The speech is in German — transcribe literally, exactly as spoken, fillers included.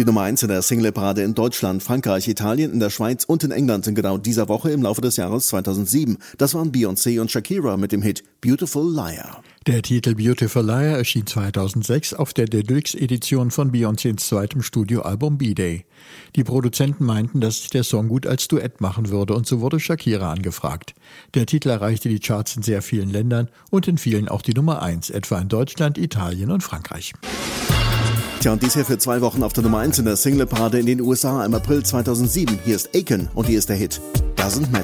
Die Nummer eins in der Singleparade in Deutschland, Frankreich, Italien, in der Schweiz und in England in genau dieser Woche im Laufe des Jahres zweitausendsieben. Das waren Beyoncé und Shakira mit dem Hit Beautiful Liar. Der Titel Beautiful Liar erschien zweitausendsechs auf der Deluxe-Edition von Beyoncés zweitem Studioalbum B-Day. Die Produzenten meinten, dass sich der Song gut als Duett machen würde und so wurde Shakira angefragt. Der Titel erreichte die Charts in sehr vielen Ländern und in vielen auch die Nummer eins, etwa in Deutschland, Italien und Frankreich. Tja, und dies hier für zwei Wochen auf der Nummer eins in der Singleparade in den U S A im April zweitausendsieben. Hier ist Aiken und hier ist der Hit Doesn't Matter.